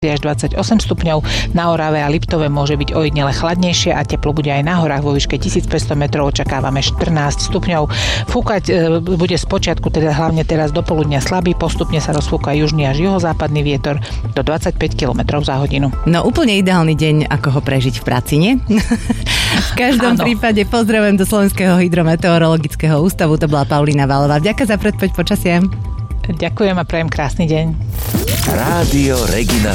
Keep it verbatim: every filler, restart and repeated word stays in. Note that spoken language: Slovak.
až dvadsaťosem stupňov, na Orave a Liptove môže byť ojedinele chladnejšie a teplo bude aj na horách. Vo výške tisícpäťsto metrov očakávame štrnásť stupňov. Fúkať e, bude spočiatku, teda hlavne teraz do poludnia slabý, postupne sa rozfúka južný až juhozápadný vietor do dvadsaťpäť kilometrov za hodinu. No úplne ideálny deň, ako ho prežiť v práci, nie? V každom ano. prípade pozdravujem do Slovenského hydrometeorologického ústavu, to bola Paulína Valová. Vďaka za predpoveď počasia. Ďakujem a prajem krásny deň. Rádio Regina